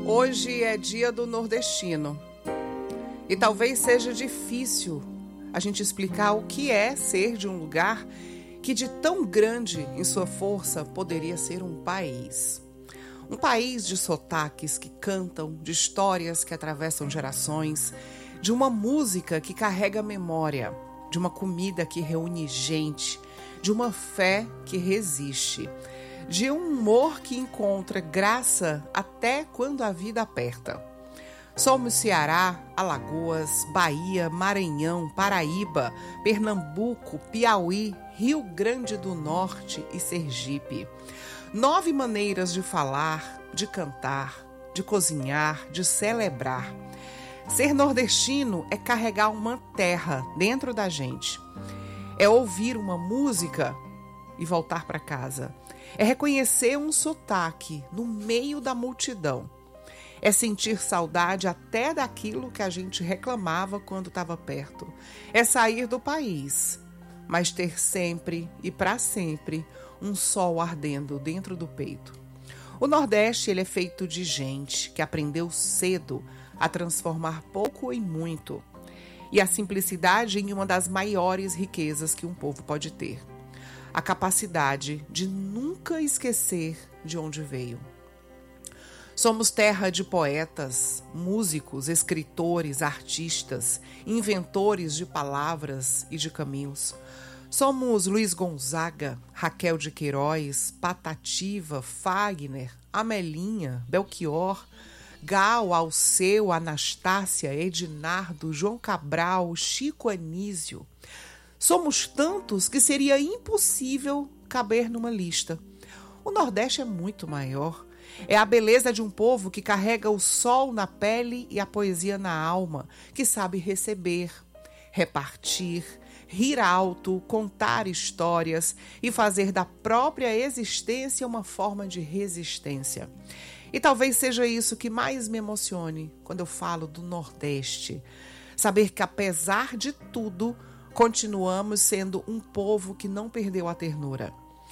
Hoje é dia do nordestino e talvez seja difícil a gente explicar o que é ser de um lugar que de tão grande em sua força poderia ser um país. Um país de sotaques que cantam, de histórias que atravessam gerações, de uma música que carrega memória, de uma comida que reúne gente, de uma fé que resiste, de um humor que encontra graça até quando a vida aperta. Somos Ceará, Alagoas, Bahia, Maranhão, Paraíba, Pernambuco, Piauí, Rio Grande do Norte e Sergipe. 9 maneiras de falar, de cantar, de cozinhar, de celebrar. Ser nordestino é carregar uma terra dentro da gente. É ouvir uma música e voltar para casa. É reconhecer um sotaque no meio da multidão. É sentir saudade até daquilo que a gente reclamava quando estava perto. É sair do país, mas ter sempre e para sempre um sol ardendo dentro do peito. O Nordeste ele é feito de gente que aprendeu cedo a transformar pouco em muito. E a simplicidade em uma das maiores riquezas que um povo pode ter. A capacidade de nunca esquecer de onde veio. Somos terra de poetas, músicos, escritores, artistas, inventores de palavras e de caminhos. Somos Luiz Gonzaga, Raquel de Queiroz, Patativa, Fagner, Amelinha, Belchior, Gal, Alceu, Anastácia, Edinardo, João Cabral, Chico Anísio. Somos tantos que seria impossível caber numa lista. O Nordeste é muito maior. É a beleza de um povo que carrega o sol na pele e a poesia na alma, que sabe receber, repartir, rir alto, contar histórias e fazer da própria existência uma forma de resistência. E talvez seja isso que mais me emocione quando eu falo do Nordeste. Saber que, apesar de tudo, continuamos sendo um povo que não perdeu a ternura.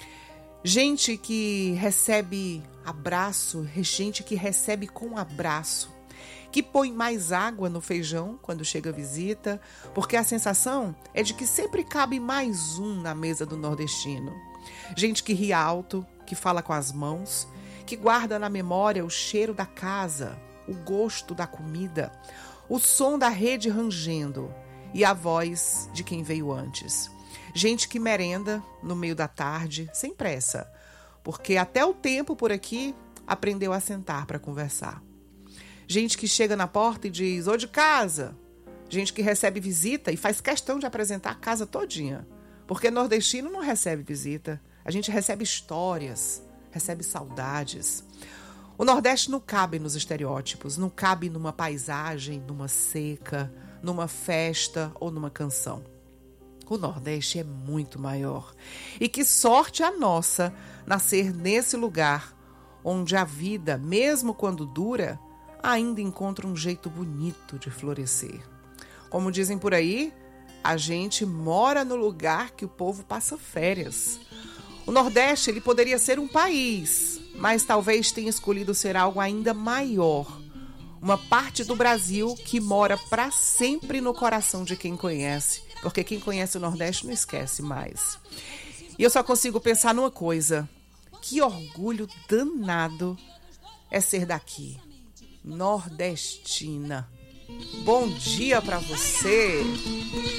Gente que recebe abraço, gente que recebe com abraço, que põe mais água no feijão quando chega a visita, porque a sensação é de que sempre cabe mais um na mesa do nordestino. Gente que ri alto, que fala com as mãos, que guarda na memória o cheiro da casa, o gosto da comida, o som da rede rangendo e a voz de quem veio antes. Gente que merenda no meio da tarde, sem pressa, porque até o tempo por aqui aprendeu a sentar para conversar. Gente que chega na porta e diz, ô de casa. Gente que recebe visita e faz questão de apresentar a casa todinha, porque nordestino não recebe visita, a gente recebe histórias, recebe saudades. O Nordeste não cabe nos estereótipos, não cabe numa paisagem, numa seca, numa festa ou numa canção. O Nordeste é muito maior. E que sorte a nossa nascer nesse lugar onde a vida, mesmo quando dura, ainda encontra um jeito bonito de florescer. Como dizem por aí, a gente mora no lugar que o povo passa férias. O Nordeste ele poderia ser um país, mas talvez tenha escolhido ser algo ainda maior. Uma parte do Brasil que mora para sempre no coração de quem conhece, porque quem conhece o Nordeste não esquece mais. E eu só consigo pensar numa coisa: que orgulho danado é ser daqui, nordestina. Bom dia para você!